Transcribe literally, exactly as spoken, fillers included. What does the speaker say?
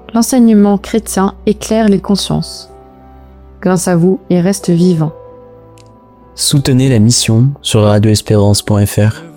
l'enseignement chrétien éclaire les consciences. Grâce à vous, il reste vivant. Soutenez la mission sur radio espérance point f r.